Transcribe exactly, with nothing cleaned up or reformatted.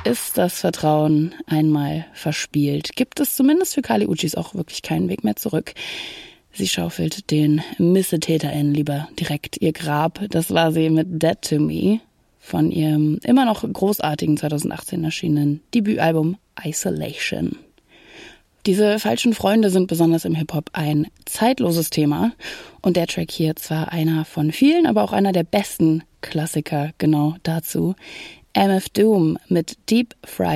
ist das Vertrauen einmal verspielt, gibt es zumindest für Kali Uchis auch wirklich keinen Weg mehr zurück. Sie schaufelt den MissetäterInnen lieber direkt ihr Grab. Das war sie mit Dead to Me von ihrem immer noch großartigen zweitausendachtzehn erschienenen Debütalbum Isolation. Diese falschen Freunde sind besonders im Hip-Hop ein zeitloses Thema. Und der Track hier zwar einer von vielen, aber auch einer der besten Klassiker genau dazu. M F Doom mit Deep Fried